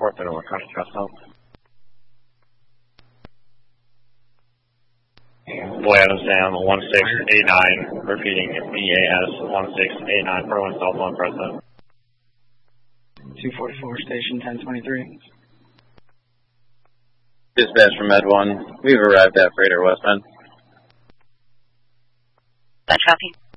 report that electronic trust help. Boy Adams Dam 1689, repeating BAS 1689 for one cell phone present. 244 station 1023. Dispatch from Med 1, we've arrived at Freighter Westman. That copy.